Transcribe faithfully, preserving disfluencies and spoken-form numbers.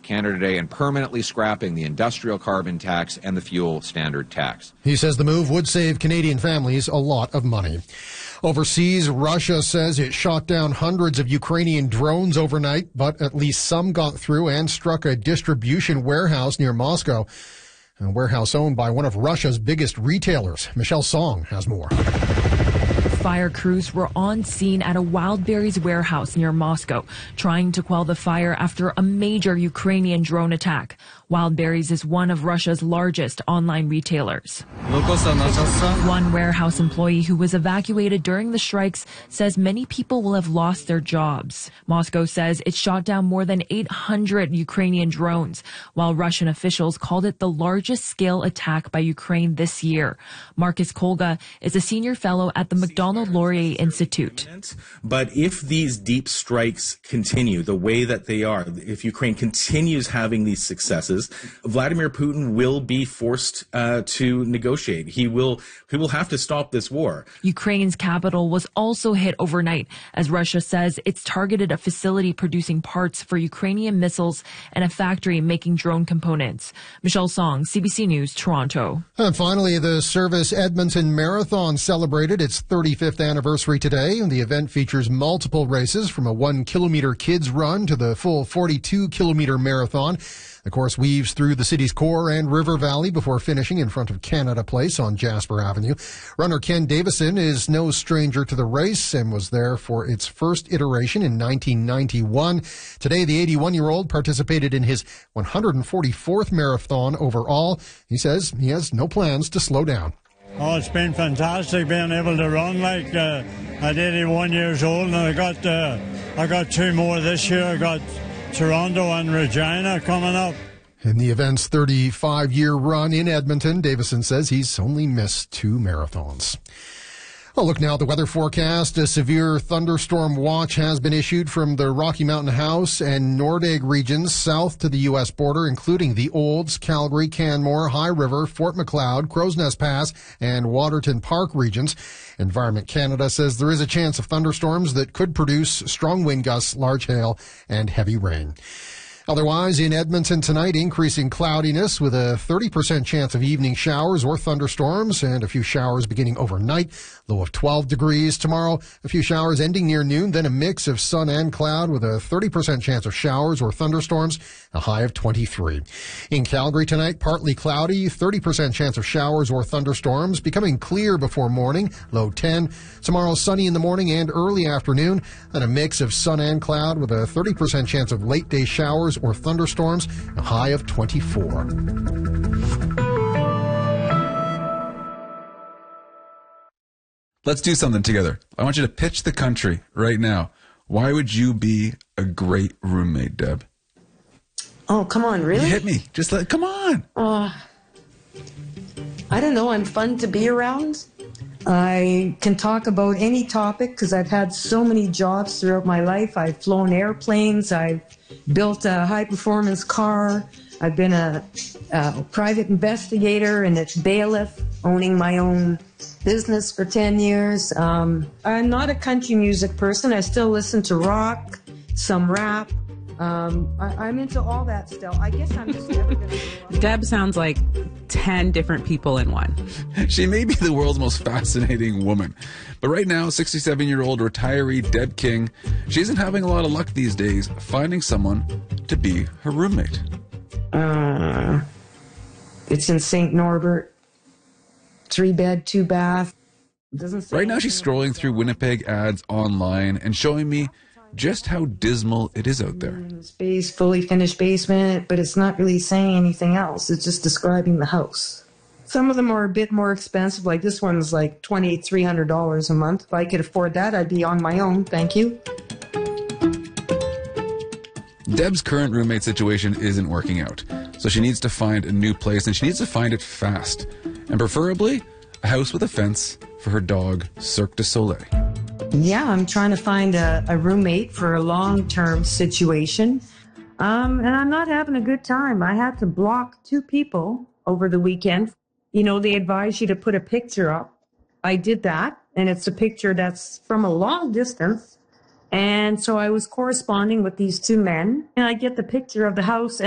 Canada Day and permanently scrapping the industrial carbon tax and the fuel standard tax. He says the move would save Canadian families a lot of money. Overseas, Russia says it shot down hundreds of Ukrainian drones overnight, but at least some got through and struck a distribution warehouse near Moscow, a warehouse owned by one of Russia's biggest retailers. Michelle Song has more. Fire crews were on scene at a Wildberries warehouse near Moscow, trying to quell the fire after a major Ukrainian drone attack. Wildberries is one of Russia's largest online retailers. One warehouse employee who was evacuated during the strikes says many people will have lost their jobs. Moscow says it shot down more than eight hundred Ukrainian drones, while Russian officials called it the largest scale attack by Ukraine this year. Marcus Kolga is a senior fellow at the Macdonald Laurier Institute. But if these deep strikes continue the way that they are, if Ukraine continues having these successes, Vladimir Putin will be forced uh, to negotiate. He will he will have to stop this war. Ukraine's capital was also hit overnight as Russia says it's targeted a facility producing parts for Ukrainian missiles and a factory making drone components. Michelle Song, C B C News, Toronto. And finally, the Service Edmonton Marathon celebrated its thirty-fifth anniversary today. The event features multiple races from a one kilometer kids run to the full forty-two kilometer marathon. The course weaves through the city's core and River Valley before finishing in front of Canada Place on Jasper Avenue. Runner Ken Davison is no stranger to the race and was there for its first iteration in nineteen ninety-one. Today, the eighty-one-year-old participated in his one hundred forty-fourth marathon overall. He says he has no plans to slow down. Oh, it's been fantastic being able to run like uh, at eighty-one years old, and I got uh, I got two more this year. I got Toronto and Regina coming up. In the event's thirty-five-year run in Edmonton, Davison says he's only missed two marathons. Well, look now at the weather forecast. A severe thunderstorm watch has been issued from the Rocky Mountain House and Nordegg regions south to the U S border, including the Olds, Calgary, Canmore, High River, Fort Macleod, Crow's Nest Pass, and Waterton Park regions. Environment Canada says there is a chance of thunderstorms that could produce strong wind gusts, large hail, and heavy rain. Otherwise, in Edmonton tonight, increasing cloudiness with a thirty percent chance of evening showers or thunderstorms and a few showers beginning overnight. Low of twelve degrees. Tomorrow, a few showers ending near noon, then a mix of sun and cloud with a thirty percent chance of showers or thunderstorms, a high of twenty-three. In Calgary tonight, partly cloudy, thirty percent chance of showers or thunderstorms, becoming clear before morning, low ten. Tomorrow, sunny in the morning and early afternoon, then a mix of sun and cloud with a thirty percent chance of late day showers or thunderstorms, a high of twenty-four. Let's do something together. I want you to pitch the country right now. Why would you be a great roommate, Deb? Oh, come on, really? You hit me. Just let, come on. Uh, I don't know. I'm fun to be around. I can talk about any topic because I've had so many jobs throughout my life. I've flown airplanes. I've built a high-performance car. I've been a, a private investigator and its bailiff, owning my own business for ten years. Um, I'm not a country music person. I still listen to rock, some rap. Um, I, I'm into all that still. I guess I'm just never going to... Deb sounds like ten different people in one. She may be the world's most fascinating woman. But right now, sixty-seven-year-old retiree Deb King, she isn't having a lot of luck these days finding someone to be her roommate. Uh, it's in Saint Norbert. Three bed, two bath. Doesn't say right now, she's scrolling through Winnipeg ads online and showing me just how dismal it is out there. Space, fully finished basement, but it's not really saying anything else. It's just describing the house. Some of them are a bit more expensive, like this one's like two thousand three hundred dollars a month. If I could afford that, I'd be on my own. Thank you. Deb's current roommate situation isn't working out, so she needs to find a new place, and she needs to find it fast, and preferably a house with a fence for her dog, Cirque du Soleil. Yeah, I'm trying to find a, a roommate for a long-term situation, um, and I'm not having a good time. I had to block two people over the weekend. You know, they advise you to put a picture up. I did that, and it's a picture that's from a long distance. And so I was corresponding with these two men, and I get the picture of the house.